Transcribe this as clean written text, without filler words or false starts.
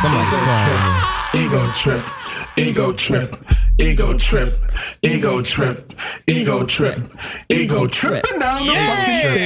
Somebody's calling me. Ego trip, ego trip, ego trip, ego trip, ego trip, ego tripping down the fucking